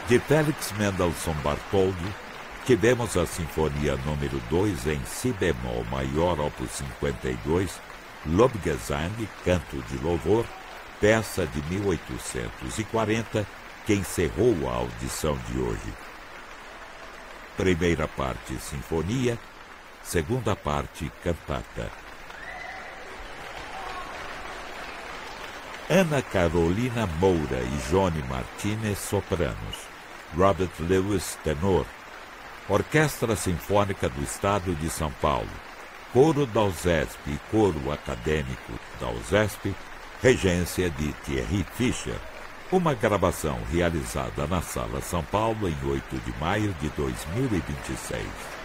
De Félix Mendelssohn Bartholdy, tivemos a Sinfonia número 2 em Si bemol maior, opus 52, Lobgesang, Canto de Louvor, peça de 1840, que encerrou a audição de hoje. Primeira parte, Sinfonia. Segunda parte, Cantata. Ana Carolina Moura e Johnny Martinez, sopranos. Robert Lewis, tenor. Orquestra Sinfônica do Estado de São Paulo. Coro da USESP e Coro Acadêmico da USESP, regência de Thierry Fischer. Uma gravação realizada na Sala São Paulo em 8 de maio de 2026.